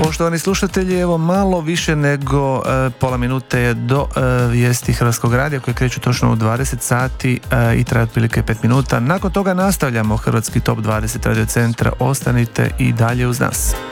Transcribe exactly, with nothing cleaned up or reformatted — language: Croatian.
Poštovani slušatelji, evo malo više nego e, pola minute je do e, vijesti Hrvatskog radija koje kreću točno u dvadeset sati e, i traje otprilike pet minuta. Nakon toga nastavljamo Hrvatski top dvadeset Radio Centra. Ostanite i dalje uz nas.